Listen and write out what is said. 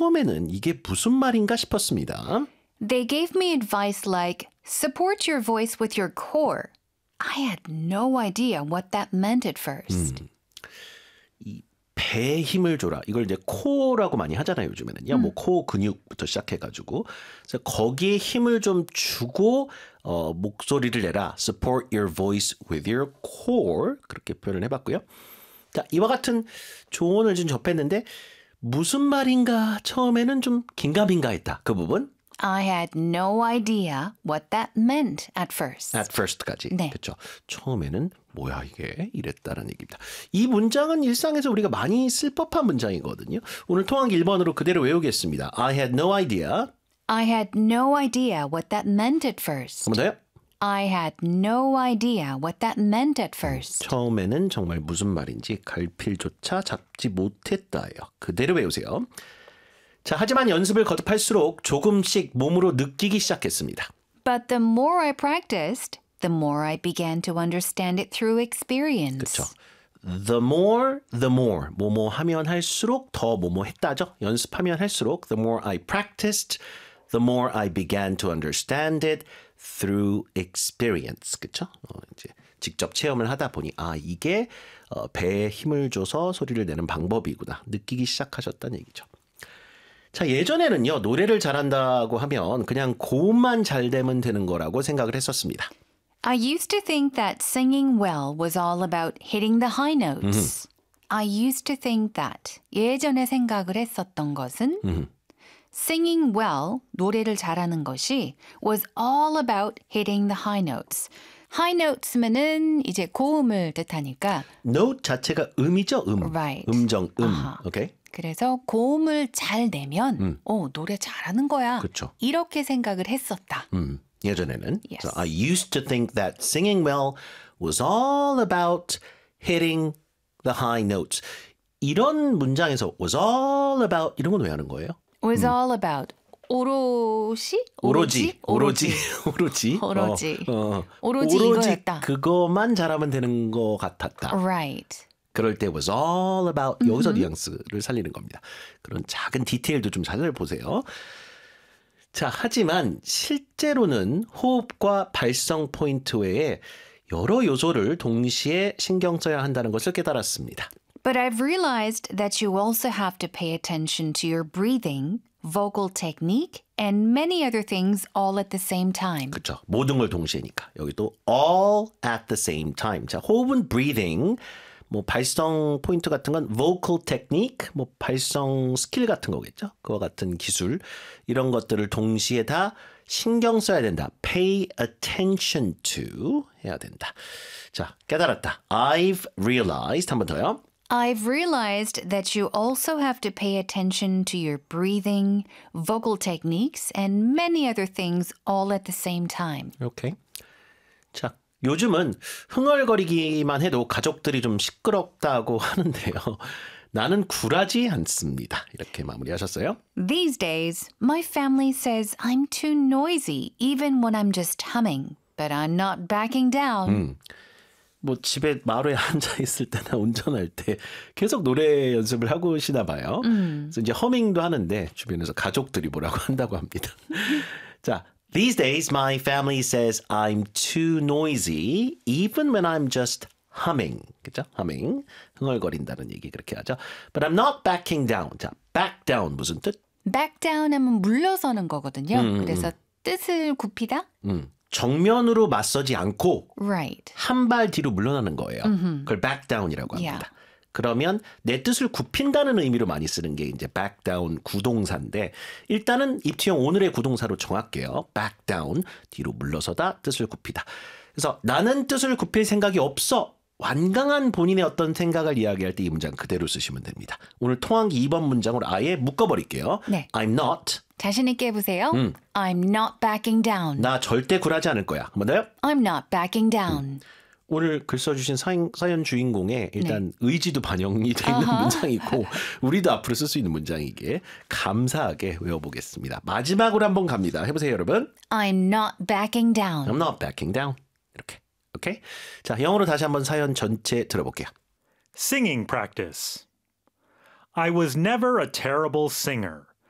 처음에는 이게 무슨 말인가 싶었습니다. They gave me advice like, support your voice with your core. I had no idea what that meant at first. 이 배에 힘을 줘라. 이걸 이제 코어라고 많이 하잖아요, 요즘에는요. 뭐 코 근육부터 시작해가지고. 그래서 거기에 힘을 좀 주고 목소리를 내라. Support your voice with your core. 그렇게 표현을 해봤고요. 자, 이와 같은 조언을 좀 접했는데 무슨 말인가 처음에는 좀 긴가민가했다. 그 부분. I had no idea what that meant at first. At first까지. 네. 그렇죠. 처음에는 뭐야 이게 이랬다는 얘기입니다. 이 문장은 일상에서 우리가 많이 쓸 법한 문장이거든요. 오늘 통학기 1번으로 그대로 외우겠습니다. I had no idea. I had no idea what that meant at first. 한 번 더요. I had no idea what that meant at first. 처음에는 정말 무슨 말인지 갈필조차 잡지 못했다예요. 그대로 외우세요. 자, 하지만 연습을 거듭할수록 조금씩 몸으로 느끼기 시작했습니다. But the more I practiced, the more I began to understand it through experience. 그렇죠. The more 뭐뭐 하면 할수록 더 뭐뭐 했다죠. 연습하면 할수록 the more I practiced, the more I began to understand it through experience. 그렇죠? 이제 직접 체험을 하다 보니 아 이게 배에 힘을 줘서 소리를 내는 방법이구나 느끼기 시작하셨다는 얘기죠. 자, 예전에는요, 노래를 잘한다고 하면 그냥 고음만 잘 되면 되는 거라고 생각을 했었습니다. I used to think that singing well was all about hitting the high notes. I used to think that 예전에 생각을 했었던 것은 singing well, 노래를 잘하는 것이 was all about hitting the high notes. high notes면은 이제 고음을 뜻하니까 note 자체가 음이죠, 음. Right. 음정, 오케이? 그래서 고음을 잘 내면 노래 잘하는 거야. 그렇죠. 이렇게 생각을 했었다. 예전에는. Yes. So I used to think that singing well was all about hitting the high notes. 이런 문장에서 was all about 이런 건 왜 하는 거예요? was all about 오로지 오로지 이거였다. 그거만 잘하면 되는 것 같았다. Right. 그럴 때 was all about 여기서 뉘앙스를 살리는 겁니다. 그런 작은 디테일도 좀 잘 보세요. 자, 하지만 실제로는 호흡과 발성 포인트 외에 여러 요소를 동시에 신경 써야 한다는 것을 깨달았습니다. But I've realized that you also have to pay attention to your breathing, vocal technique, and many other things all at the same time. 그렇죠. 모든 걸 동시에니까. 여기도 all at the same time. 자, 호흡은 breathing, 뭐 발성 포인트 같은 건 vocal technique, 뭐 발성 스킬 같은 거겠죠. 그와 같은 기술 이런 것들을 동시에 다 신경 써야 된다. Pay attention to 해야 된다. 자, 깨달았다. I've realized 한 번 더요. I've realized that you also have to pay attention to your breathing, vocal techniques, and many other things all at the same time. 오케이. 자, 요즘은 흥얼거리기만 해도 가족들이 좀 시끄럽다고 하는데요. 나는 굴하지 않습니다. 이렇게 마무리하셨어요. These days, my family says I'm too noisy even when I'm just humming, but I'm not backing down. 뭐 집에 마루에 앉아 있을 때나 운전할 때 계속 노래 연습을 하고 오시나 봐요. 그래서 이제 허밍도 하는데 주변에서 가족들이 뭐라고 한다고 합니다. 자, these days my family says I'm too noisy even when I'm just humming. 그죠? humming. 흥얼거린다는 얘기 그렇게 하죠. But I'm not backing down. 자, back down 무슨 뜻? Back down 하면 물러서는 거거든요. 그래서 뜻을 굽히다? 정면으로 맞서지 않고 Right. 한 발 뒤로 물러나는 거예요. 그걸 back down이라고 합니다. Yeah. 그러면 내 뜻을 굽힌다는 의미로 많이 쓰는 게 이제 back down 구동사인데 일단은 입투형 오늘의 구동사로 정할게요. back down 뒤로 물러서다 뜻을 굽히다. 그래서 나는 뜻을 굽힐 생각이 없어. 완강한 본인의 어떤 생각을 이야기할 때 이 문장 그대로 쓰시면 됩니다. 오늘 통한기 2번 문장으로 아예 묶어버릴게요. 네. I'm not. 자신 있게 해보세요. I'm not backing down. 나 절대 굴하지 않을 거야. 한 번 더요. I'm not backing down. 오늘 글 써주신 사연 주인공의 일단 의지도 반영이 되어 있는 문장이고 우리도 앞으로 쓸 수 있는 문장이기에 감사하게 외워보겠습니다. 마지막으로 한번 갑니다. 해보세요, 여러분. I'm not backing down. I'm not backing down. 이렇게. 오케이? 자, 영어로 다시 한번 사연 전체 들어볼게요. Singing practice. I was never a terrible singer.